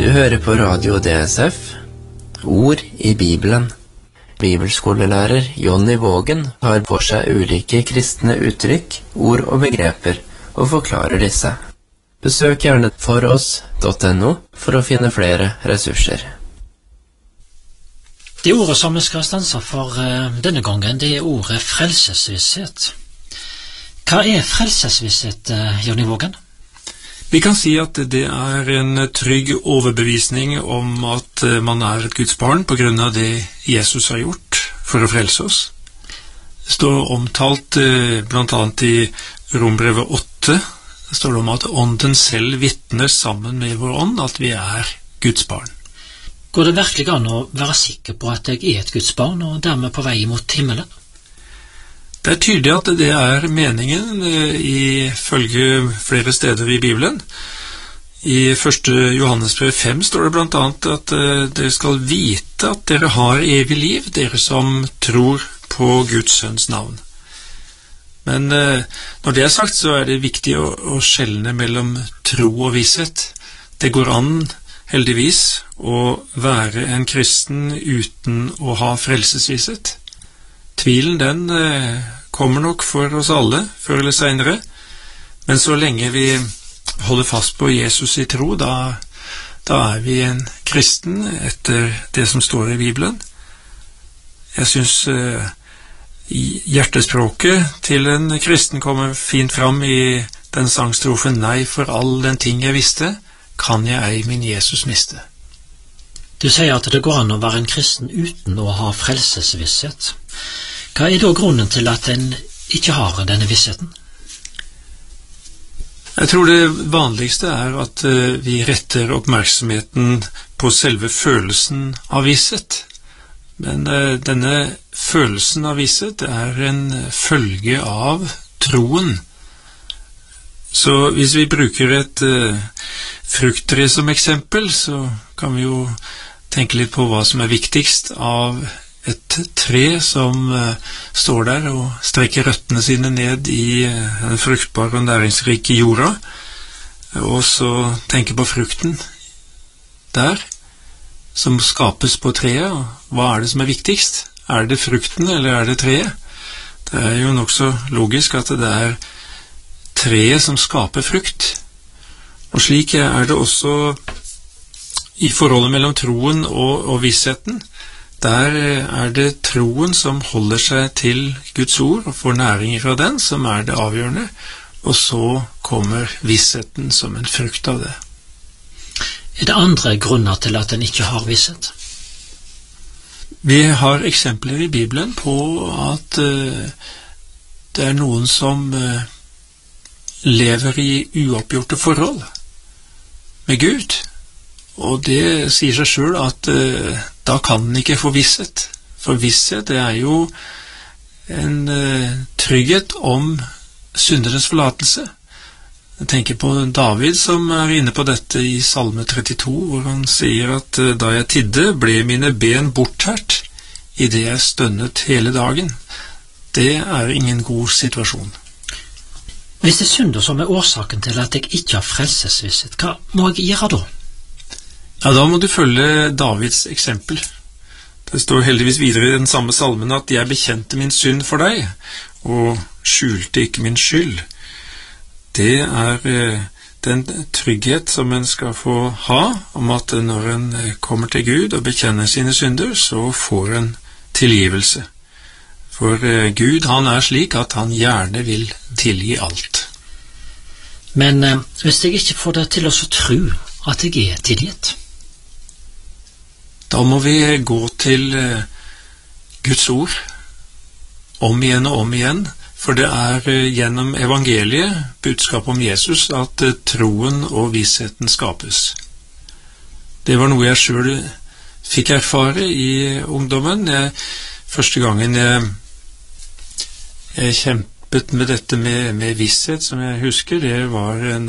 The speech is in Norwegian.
Du hører på Radio DSF, Ord i Bibelen. Bibelskolelærer Jonny Vågen tar for seg ulike kristne uttrykk, ord og begreper, og forklarer disse. Besøk gjerne foross.no for å finne flere ressurser. Det ordet som vi skal stanse for denne gangen, det er ordet frelsesvisshet. Hva er frelsesvisshet, Jonny Vågen? Vi kan si at det er en trygg overbevisning om at man er et Guds barn på grunn av det Jesus har gjort for å frelse oss. Det står omtalt blant annet i Rombrevet 8, det står om at ånden selv vitner sammen med vår ånd at vi er Guds barn. Går det virkelig an å være sikker på at jeg er et Guds barn og dermed på vei mot himmelen? Det er tydelig at det er meningen ifølge flere steder i Bibelen. I 1. Johannesbrev 5 står det blant annet at dere skal vite at dere har evig liv, dere som tror på Guds sønns navn. Men når det er sagt, så er det viktig å skjelne mellom tro og visshet. Det går an, heldigvis, å være en kristen uten å ha frelsesvisshet. Tvilen den kommer nok for oss alle, før eller senere, men så lenge vi holder fast på Jesus i tro, da er vi en kristen etter det som står i Bibelen. Jeg synes hjertespråket til en kristen kommer fint fram i den sangstrofen «Nei, for all den ting jeg visste, kan jeg ei min Jesus miste». Du sier at det går an å være en kristen uten å ha frelsesvisshet. Hva er da grunnen til at en ikke har denne vissheten? Jeg tror det vanligste er at vi retter oppmerksomheten på selve følelsen av visshet. Men denne følelsen av visshet er en følge av troen. Så hvis vi bruker et frukttre som eksempel, så kan vi jo tenke litt på hva som er viktigst av et tre som står der og strekker røttene sine ned i den fruktbare og næringsrike jorda, og så tenke på frukten der, som skapes på treet, og hva er det som er viktigst? Er det frukten, eller er det treet? Det er jo nok så logisk at det er treet som skaper frukt. Og slik er det også i forholdet mellom troen og vissheten. Der er det troen som holder seg til Guds ord og får næring fra den, som er det avgjørende, og så kommer vissheten som en frukt av det. Er det andre grunner til at en ikke har visshet? Vi har eksempler i Bibelen på at det er noen som lever i uoppgjorte forhold med Gud, og det sier seg selv at da kan den ikke få visshet. For visshet, det er jo en trygghet om synderens forlatelse. Jeg tenker på David som er inne på dette i Salme 32, hvor han sier at da jeg tidde, ble mine ben borttært i det jeg stønnet hele dagen. Det er ingen god situasjon. Hvis det er synder som er årsaken til at jeg ikke har frelsesvisshet, hva må jeg gjøre da? Ja, da må du følge Davids eksempel. Det står heldigvis videre i den samme salmen at jeg bekjente min synd for deg, og skjulte ikke min skyld. Det er den trygghet som en skal få ha, om at når en kommer til Gud og bekjenner sine synder, så får en tilgivelse. For Gud, han er slik at han gjerne vil tilgi alt. Men hvis jeg ikke får det til å tro at jeg er tilgitt, da må vi gå til Guds ord om igjen, for det er gjennom evangeliet, budskap om Jesus, at troen og vissheten skapes. Det var noe jeg selv fikk erfare i ungdommen. Første gangen jeg kjempet med dette med visshet, som jeg husker, det var